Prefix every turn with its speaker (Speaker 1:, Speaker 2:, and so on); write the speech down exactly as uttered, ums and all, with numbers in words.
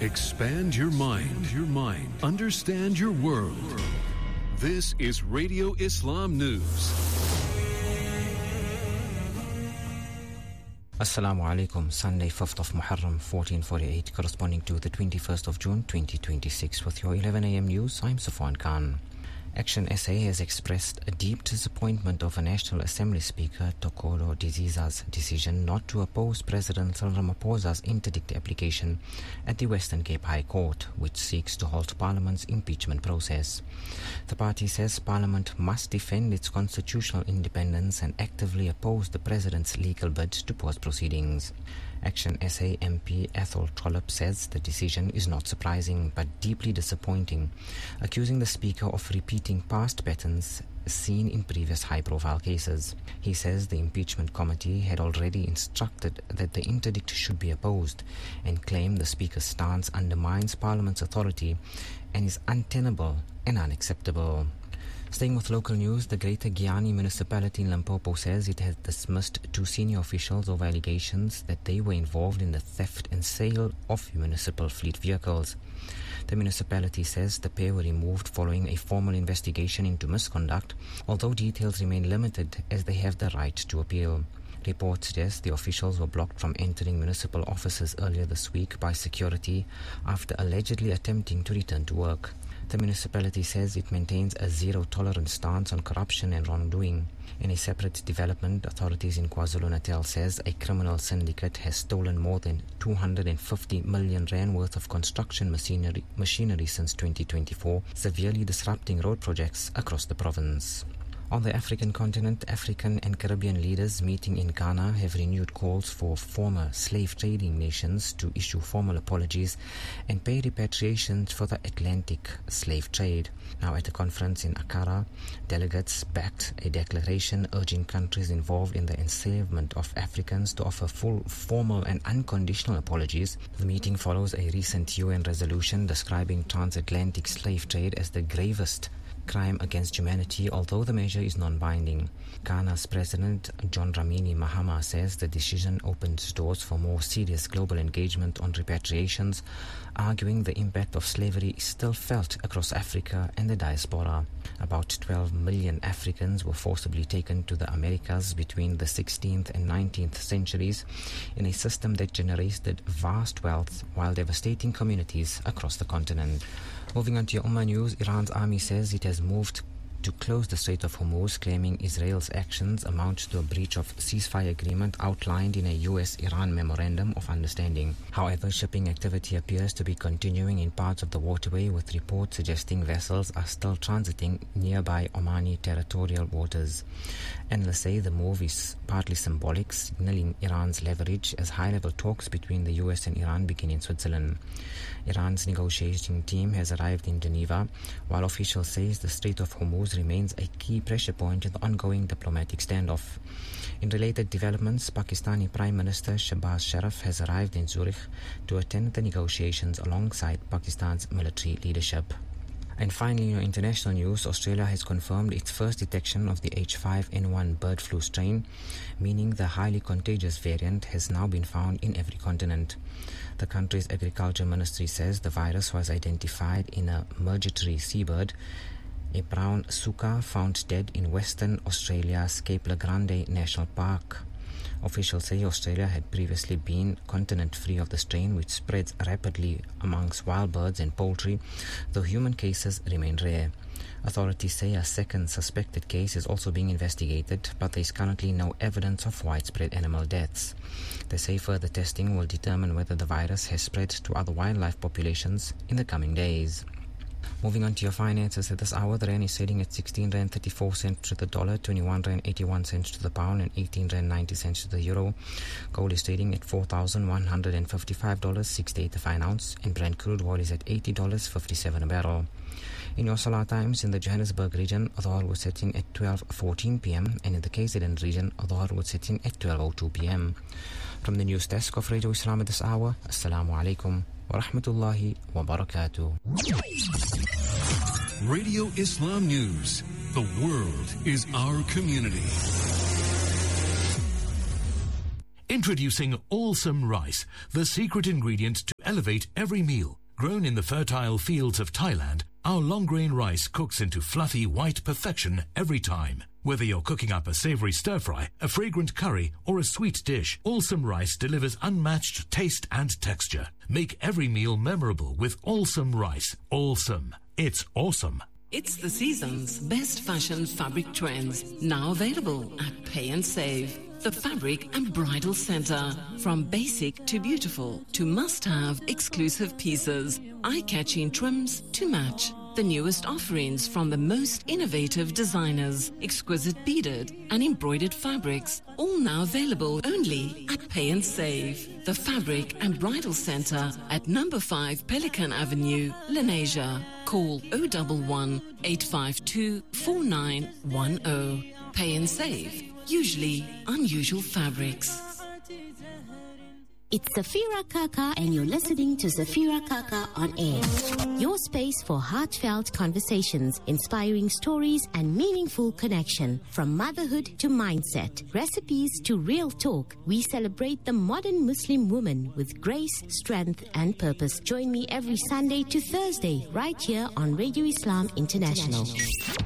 Speaker 1: Expand your mind. Your mind. Understand your world. This is Radio Islam News.
Speaker 2: Assalamu alaikum. Sunday, fifth of Muharram, fourteen forty-eight, corresponding to the twenty-first of June, twenty twenty-six. With your eleven a m news, I'm Safwan Khan. Action S A has expressed a deep disappointment over National Assembly Speaker Tokolo Diziza's decision not to oppose President Cyril Ramaphosa's interdict application at the Western Cape High Court, which seeks to halt Parliament's impeachment process. The party says Parliament must defend its constitutional independence and actively oppose the President's legal bid to pause proceedings. Action S A M P Ethel Trollip says the decision is not surprising but deeply disappointing, accusing the Speaker of repeating past patterns seen in previous high-profile cases. He says the impeachment committee had already instructed that the interdict should be opposed and claimed the Speaker's stance undermines Parliament's authority and is untenable and unacceptable. Staying with local news, the Greater Giyani municipality in Limpopo says it has dismissed two senior officials over allegations that they were involved in the theft and sale of municipal fleet vehicles. The municipality says the pair were removed following a formal investigation into misconduct, although details remain limited as they have the right to appeal. Reports suggest the officials were blocked from entering municipal offices earlier this week by security after allegedly attempting to return to work. The municipality says it maintains a zero-tolerance stance on corruption and wrongdoing. In a separate development, authorities in KwaZulu-Natal says a criminal syndicate has stolen more than two hundred fifty million rand worth of construction machinery, machinery since twenty twenty-four, severely disrupting road projects across the province. On the African continent, African and Caribbean leaders meeting in Ghana have renewed calls for former slave trading nations to issue formal apologies and pay repatriations for the Atlantic slave trade. Now at a conference in Accra, delegates backed a declaration urging countries involved in the enslavement of Africans to offer full, formal and unconditional apologies. The meeting follows a recent U N resolution describing transatlantic slave trade as the gravest crime against humanity, although the measure is non-binding. Ghana's President John Dramani Mahama says the decision opens doors for more serious global engagement on repatriations, arguing the impact of slavery is still felt across Africa and the diaspora. About twelve million Africans were forcibly taken to the Americas between the sixteenth and nineteenth centuries in a system that generated vast wealth while devastating communities across the continent. Moving on to your Ummah news, Iran's army says it has moved to close the Strait of Hormuz, claiming Israel's actions amount to a breach of ceasefire agreement outlined in a U S Iran Memorandum of Understanding. However, shipping activity appears to be continuing in parts of the waterway, with reports suggesting vessels are still transiting nearby Omani territorial waters. Analysts say the move is partly symbolic, signaling Iran's leverage as high-level talks between the U S and Iran begin in Switzerland. Iran's negotiating team has arrived in Geneva, while officials say the Strait of Hormuz remains a key pressure point in the ongoing diplomatic standoff. In related developments, Pakistani Prime Minister Shehbaz Sharif has arrived in Zurich to attend the negotiations alongside Pakistan's military leadership. And finally, in your international news, Australia has confirmed its first detection of the H five N one bird flu strain, meaning the highly contagious variant has now been found in every continent. The country's agriculture ministry says the virus was identified in a migratory seabird, a brown suka found dead in Western Australia's Cape La Grande National Park. Officials say Australia had previously been continent-free of the strain, which spreads rapidly amongst wild birds and poultry, though human cases remain rare. Authorities say a second suspected case is also being investigated, but there is currently no evidence of widespread animal deaths. They say further testing will determine whether the virus has spread to other wildlife populations in the coming days. Moving on to your finances, at this hour, the rand is trading at sixteen rand thirty-four cents to the dollar, twenty-one rand eighty-one cents to the pound, and eighteen rand ninety cents to the euro. Gold is trading at four thousand one hundred fifty-five dollars and sixty-eight cents a fine ounce, and Brent crude oil is at eighty dollars and fifty-seven cents a barrel. In your Salah times, in the Johannesburg region, Dhuhr was setting at twelve fourteen p m, and in the K Z N region, Dhuhr was setting at twelve oh two p m. From the news desk of Radio Islam at this hour, Assalamu alaikum wa rahmatullahi wa barakatuh.
Speaker 1: Radio Islam News. The world is our community.
Speaker 3: Introducing Allsome Rice, the secret ingredient to elevate every meal. Grown in the fertile fields of Thailand, our long-grain rice cooks into fluffy white perfection every time. Whether you're cooking up a savory stir-fry, a fragrant curry, or a sweet dish, Allsome Rice delivers unmatched taste and texture. Make every meal memorable with Allsome Rice. Allsome. It's awesome.
Speaker 4: It's the season's best fashion fabric trends, now available at Pay and Save. The Fabric and Bridal Center. From basic to beautiful to must-have exclusive pieces, eye-catching trims to match. The newest offerings from the most innovative designers, exquisite beaded and embroidered fabrics, all now available only at Pay and Save. The Fabric and Bridal Center at number five Pelican Avenue, Lenasia. Call oh one one, eight five two, four nine one oh. Pay and Save. Usually unusual fabrics.
Speaker 5: It's Zafira Kaka and you're listening to Zafira Kaka on air. Your space for heartfelt conversations, inspiring stories and meaningful connection. From motherhood to mindset, recipes to real talk, we celebrate the modern Muslim woman with grace, strength and purpose. Join me every Sunday to Thursday right here on Radio Islam International.